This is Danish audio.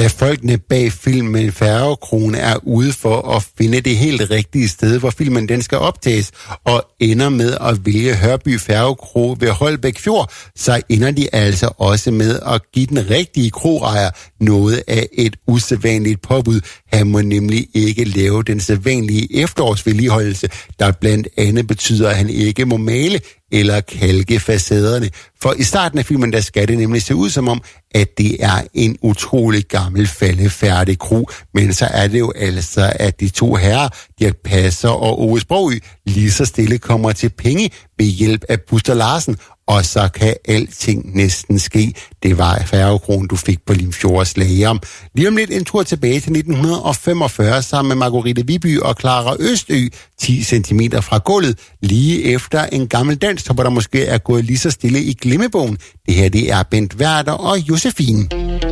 Da folkene bag filmen Færgekrone er ude for at finde det helt rigtige sted, hvor filmen den skal optages, og ender med at vælge Hørby Færgekro ved Holbæk Fjord, så ender de altså også med at give den rigtige kroejer noget af et usædvanligt påbud. Han må nemlig ikke lave den sædvanlige efterårsvedligeholdelse, der blandt andet betyder, at han ikke må male eller kalke facaderne. For i starten af filmen, der skal det nemlig se ud som om, at det er en utrolig gammel faldefærdig kro. Men så er det jo altså, at de to herrer, Dirch Passer og Ove Sprogøe, lige så stille kommer til penge ved hjælp af Buster Larsen. Og så kan alting næsten ske. Det var Færgekronen, du fik på Limfjords Slagere. Lige om lidt en tur tilbage til 1945 sammen med Margrethe Viby og Clara Østø, 10 cm fra gulvet, lige efter en gammel danstopper, der måske er gået lige så stille i glemmebogen. Det her, det er Bent Werther og Josefine.